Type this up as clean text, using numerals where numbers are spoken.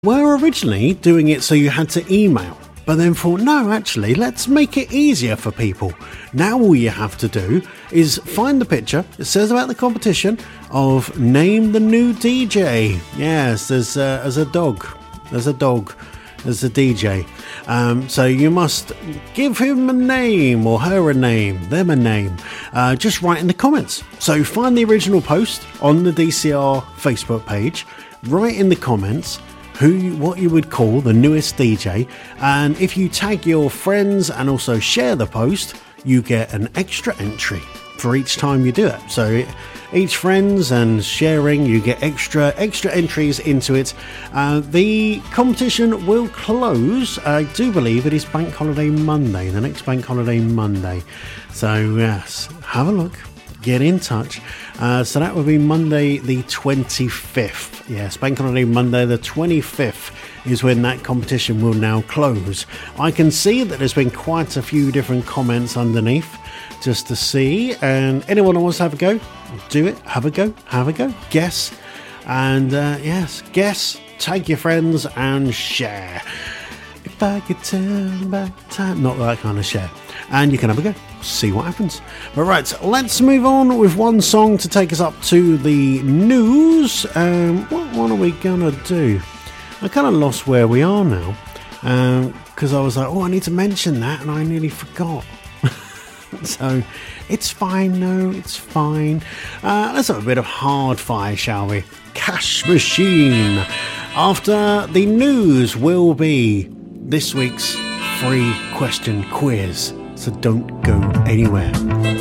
were originally doing it so you had to email, but then thought, no, actually, let's make it easier for people. Now all you have to do is find the picture. It says about the competition of name the new DJ. Yes, there's a dog. There's a dog. There's a DJ. So you must give him a name or her a name, them a name. Just write in the comments. So find the original post on the DCR Facebook page. Write in the comments what you would call the newest DJ, and if you tag your friends and also share the post, you get an extra entry for each time you do it. So each friends and sharing, you get extra entries into it. The competition will close, I do believe it is Bank Holiday Monday, the next Bank Holiday Monday. So yes, have a look, get in touch. So that would be Monday the 25th. Yes, Bank Holiday Monday the 25th is when that competition will now close. I can see that there's been quite a few different comments underneath just to see, and anyone who wants to have a go, do it, have a go, guess, and yes, guess, tag your friends and share. If I could turn back time, not that kind of share. And you can have a go, see what happens. But right, let's move on with one song to take us up to the news. What are we gonna do? I kind of lost where we are now, because I was like, oh, I need to mention that, and I nearly forgot. So it's fine, no, it's fine. Let's have a bit of hard fire, shall we? Cash Machine. After the news will be this week's free question quiz. So don't go anywhere.